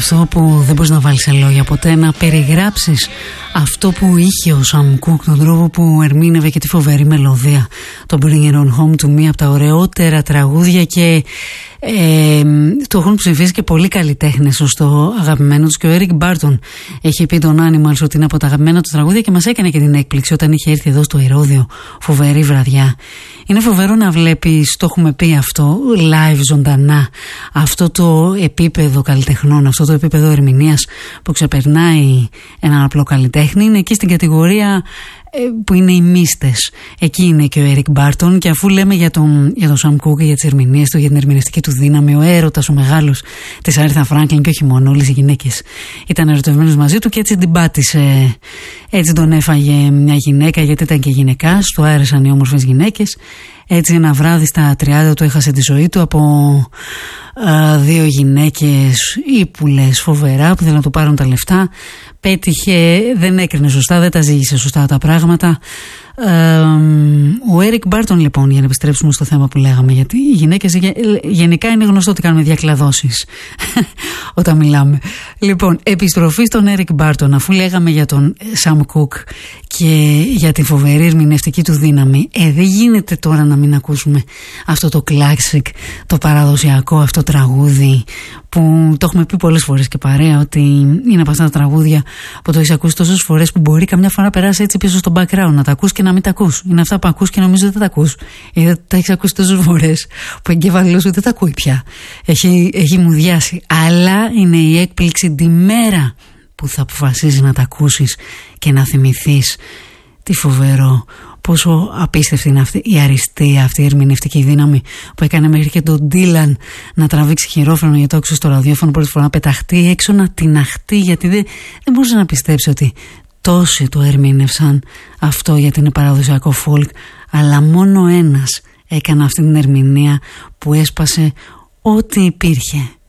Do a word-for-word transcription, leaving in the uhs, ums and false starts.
αυτό που δεν μπορείς να βάλεις σε λόγια ποτέ, να περιγράψεις αυτό που είχε ο Σαμ Κούκ, τον τρόπο που ερμήνευε και τη φοβερή μελωδία, το Bring It On Home to Me, από τα ωραιότερα τραγούδια, και ε, το έχουν ψηφίσει και πολλοί καλλιτέχνες ως το αγαπημένο τους, και ο Έρικ Μπάρτον έχει πει τον Animals ότι είναι από τα αγαπημένα του τραγούδια, και μας έκανε και την έκπληξη όταν είχε έρθει εδώ στο Ηρώδειο, φοβερή βραδιά. Είναι φοβερό να βλέπεις, το έχουμε πει αυτό, live ζωντανά, αυτό το επίπεδο καλλιτεχνών, αυτό το επίπεδο ερμηνείας που ξεπερνάει έναν απλό καλλιτέχνη. Είναι εκεί στην κατηγορία που είναι οι μίστες. Εκεί είναι και ο Έρικ Μπάρτον, και αφού λέμε για τον, για τον Σαμ Κούκ και για τις ερμηνείες του, για την ερμηνευτική του δύναμη, ο έρωτας ο μεγάλος της Άριθα Φράγκλιν, και όχι μόνο, όλες οι γυναίκες ήταν ερωτευμένες μαζί του, και έτσι την πάτησε, έτσι τον έφαγε μια γυναίκα, γιατί ήταν και γυναικάς, του άρεσαν οι όμορφες γυναίκες. Έτσι ένα βράδυ στα τριάντα του έχασε τη ζωή του από α, δύο γυναίκες ύπουλες φοβερά που θέλουν να του πάρουν τα λεφτά. Πέτυχε, δεν έκρινε σωστά, δεν τα ζήγησε σωστά τα πράγματα. Ε, ο Έρικ Μπάρτον, λοιπόν, για να επιστρέψουμε στο θέμα που λέγαμε, γιατί οι γυναίκες γενικά είναι γνωστό ότι κάνουμε διακλαδώσεις όταν μιλάμε. Λοιπόν, επιστροφή στον Έρικ Μπάρτον, αφού λέγαμε για τον Σαμ Κούκ και για τη φοβερή ερμηνευτική του δύναμη, ε, δεν γίνεται τώρα να μην ακούσουμε αυτό το classic, το παραδοσιακό αυτό τραγούδι που το έχουμε πει πολλές φορές και παρέα, ότι είναι από αυτά τα τραγούδια που το έχεις ακούσει τόσες φορές που μπορεί καμιά φορά να περάσει έτσι πίσω στο background, να τα ακούς και να μην τα ακούς. Είναι αυτά που ακούς και νομίζω δεν τα ακούς. Ή τα έχεις ακούσει τόσες φορές που ο εγκέφαλός σου δεν τα ακούει πια. Έχει, έχει μουδιάσει. Αλλά είναι η έκπληξη τη μέρα που θα αποφασίσεις να τα ακούσεις και να θυμηθείς τι φοβερό, πόσο απίστευτη είναι αυτή η αριστεία, αυτή η ερμηνευτική δύναμη που έκανε μέχρι και τον Ντίλαν να τραβήξει χειρόφρενο για το άκουσε στο ραδιόφωνο πρώτη φορά, να πεταχτεί έξω, να τιναχτεί, γιατί δεν, δεν μπορούσε να πιστέψει ότι τόσοι το ερμήνευσαν αυτό, γιατί είναι παραδοσιακό folk, αλλά μόνο ένας έκανε αυτή την ερμηνεία που έσπασε ό,τι υπήρχε